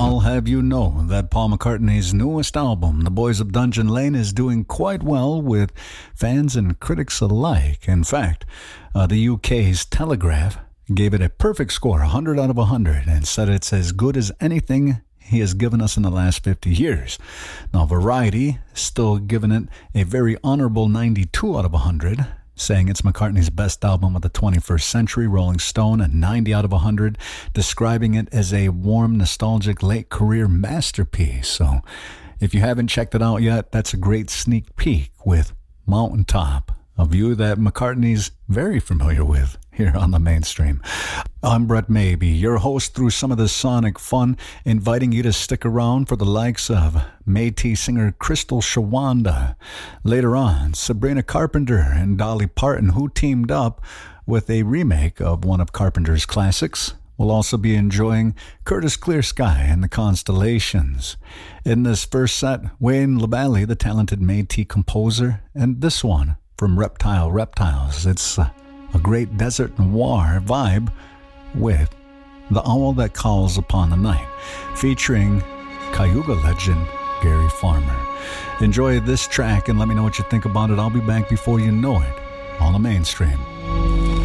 I'll have you know that Paul McCartney's newest album, The Boys of Dungeon Lane, is doing quite well with fans and critics alike. In fact, the UK's Telegraph gave it a perfect score, 100 out of 100, and said it's as good as anything he has given us in the last 50 years. Now, Variety still giving it a very honorable 92 out of 100, saying it's McCartney's best album of the 21st century. Rolling Stone, a 90 out of 100, describing it as a warm, nostalgic, late-career masterpiece. So, if you haven't checked it out yet, that's a great sneak peek with Mountaintop, a view that McCartney's very familiar with here on the Mainstream. I'm Brett Maybe, your host through some of the sonic fun, inviting you to stick around for the likes of Métis singer Crystal Shawanda. Later on, Sabrina Carpenter and Dolly Parton, who teamed up with a remake of one of Carpenter's classics. We'll also be enjoying Curtis Clearsky and the Constellations. In this first set, Wayne LaBally, the talented Métis composer, and this one from Reptiles. It's a great desert noir vibe with The Owl That Calls Upon the Night, featuring Cayuga legend Gary Farmer. Enjoy this track and let me know what you think about it. I'll be back before you know it on the Mainstream.